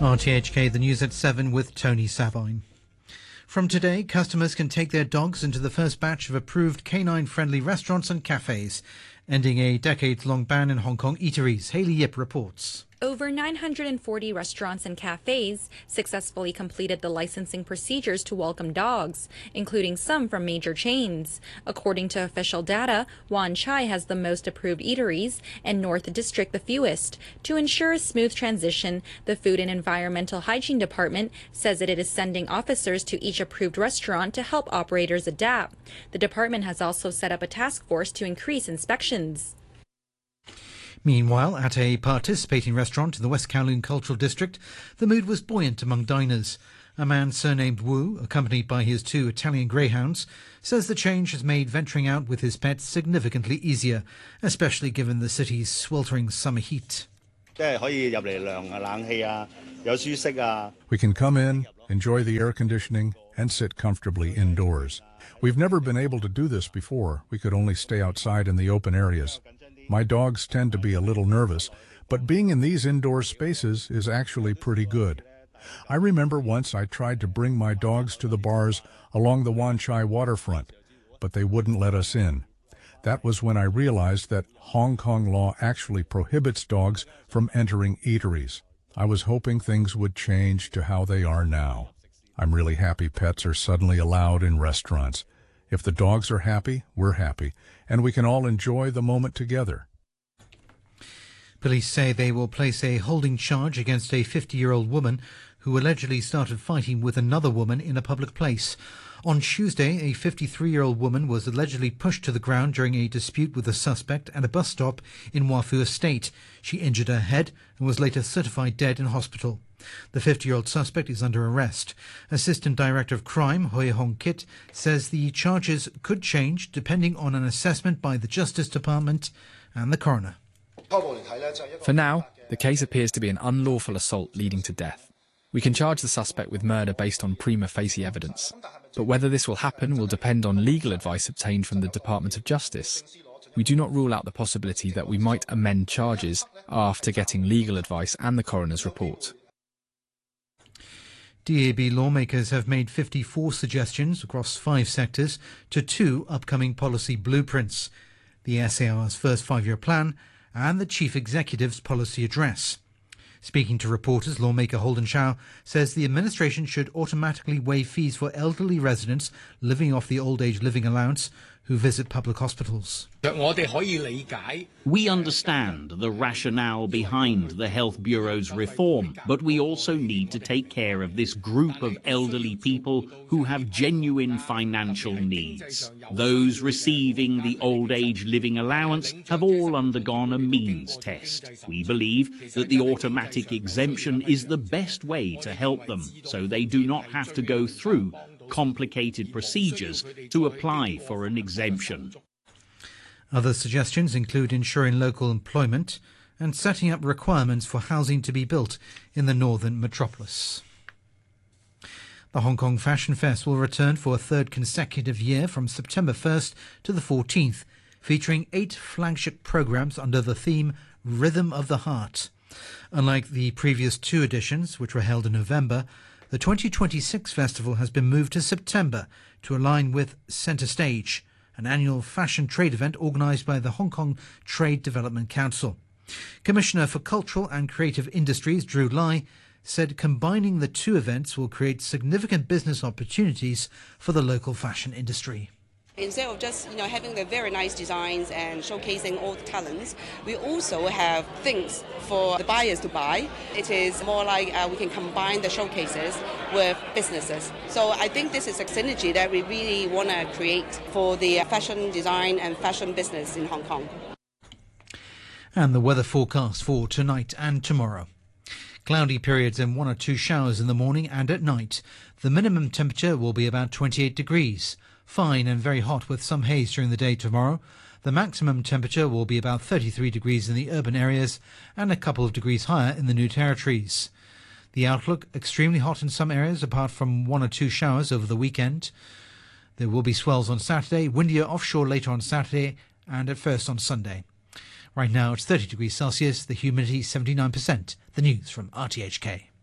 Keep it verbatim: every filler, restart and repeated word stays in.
R T H K, the news at seven with Tony Sabine. From today, customers can take their dogs into the first batch of approved canine-friendly restaurants and cafes, ending a decades-long ban in Hong Kong eateries. Hayley Yip reports. Over nine hundred forty restaurants and cafes successfully completed the licensing procedures to welcome dogs, including some from major chains. According to official data, Wan Chai has the most approved eateries and North District the fewest. To ensure a smooth transition, the Food and Environmental Hygiene Department says that it is sending officers to each approved restaurant to help operators adapt. The department has also set up a task force to increase inspections. Meanwhile, at a participating restaurant in the West Kowloon Cultural District, the mood was buoyant among diners. A man surnamed Wu, accompanied by his two Italian greyhounds, says the change has made venturing out with his pets significantly easier, especially given the city's sweltering summer heat. We can come in, enjoy the air conditioning, and sit comfortably indoors. We've never been able to do this before. We could only stay outside in the open areas. My dogs tend to be a little nervous, but being in these indoor spaces is actually pretty good. I remember once I tried to bring my dogs to the bars along the Wan Chai waterfront, but they wouldn't let us in. That was when I realized that Hong Kong law actually prohibits dogs from entering eateries. I was hoping things would change to how they are now. I'm really happy pets are suddenly allowed in restaurants. If the dogs are happy, we're happy, and we can all enjoy the moment together. Police say they will place a holding charge against a fifty-year-old woman who allegedly started fighting with another woman in a public place. On Tuesday, a fifty-three-year-old woman was allegedly pushed to the ground during a dispute with a suspect at a bus stop in Wah Fu Estate. She injured her head and was later certified dead in hospital. The fifty-year-old suspect is under arrest. Assistant Director of Crime, Hoi Hong Kit, says the charges could change depending on an assessment by the Justice Department and the coroner. For now, the case appears to be an unlawful assault leading to death. We can charge the suspect with murder based on prima facie evidence. But whether this will happen will depend on legal advice obtained from the Department of Justice. We do not rule out the possibility that we might amend charges after getting legal advice and the coroner's report. D A B lawmakers have made fifty-four suggestions across five sectors to two upcoming policy blueprints: the S A R's first five-year plan and the Chief Executive's policy address. Speaking to reporters, lawmaker Holden Chow says the administration should automatically waive fees for elderly residents living off the old age living allowance who visit public hospitals. We understand the rationale behind the Health Bureau's reform, but we also need to take care of this group of elderly people who have genuine financial needs. Those receiving the old age living allowance have all undergone a means test. We believe that the automatic exemption is the best way to help them, so they do not have to go through complicated procedures to apply for an exemption. Other suggestions include ensuring local employment and setting up requirements for housing to be built in the northern metropolis. The Hong Kong Fashion Fest will return for a third consecutive year from September first to the fourteenth, featuring eight flagship programs under the theme Rhythm of the Heart. Unlike the previous two editions, which were held in November, the twenty twenty-six festival has been moved to September to align with Centre Stage, an annual fashion trade event organised by the Hong Kong Trade Development Council. Commissioner for Cultural and Creative Industries, Drew Lai, said combining the two events will create significant business opportunities for the local fashion industry. Instead of just you know having the very nice designs and showcasing all the talents, we also have things for the buyers to buy. It is more like uh, we can combine the showcases with businesses. So I think this is a synergy that we really want to create for the fashion design and fashion business in Hong Kong. And the weather forecast for tonight and tomorrow. Cloudy periods and one or two showers in the morning and at night. The minimum temperature will be about twenty-eight degrees. Fine and very hot with some haze during the day tomorrow. The maximum temperature will be about thirty-three degrees in the urban areas and a couple of degrees higher in the New Territories. The outlook, extremely hot in some areas apart from one or two showers over the weekend. There will be swells on Saturday, windier offshore later on Saturday and at first on Sunday. Right now it's thirty degrees Celsius, the humidity seventy-nine percent. The news from R T H K.